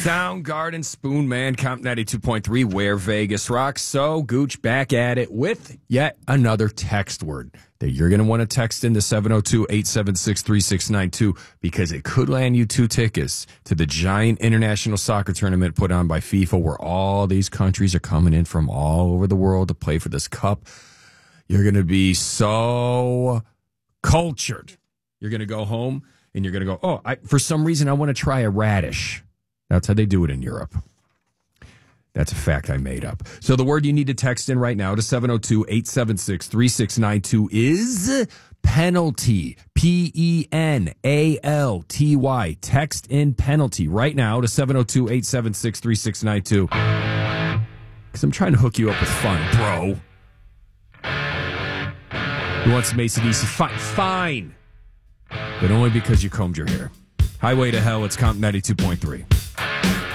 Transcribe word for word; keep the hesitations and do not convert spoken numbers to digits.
Soundgarden, Spoon Man, Comp ninety-two point three, where Vegas rocks. So, Gooch back at it with yet another text word that you're going to want to text into seven oh two, eight seven six, three six nine two because it could land you two tickets to the giant international soccer tournament put on by FIFA where all these countries are coming in from all over the world to play for this cup. You're going to be so cultured. You're going to go home and you're going to go, oh, I, for some reason I want to try a radish. That's how they do it in Europe. That's a fact I made up. So the word you need to text in right now to seven oh two, eight seven six, three six nine two is penalty. P E N A L T Y. Text in penalty right now to seven oh two, eight seven six, three six nine two. Because I'm trying to hook you up with fun, bro. Who wants to make it easy? Fine. Fine. But only because you combed your hair. Highway to Hell, it's Comp ninety-two point three.